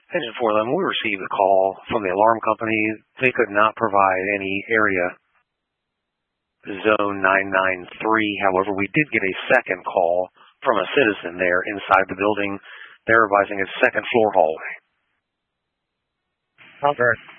Engine 411, we received a call from the alarm company. They could not provide any area zone 993. However, we did get a second call from a citizen there inside the building. They're advising a second floor hallway. Okay.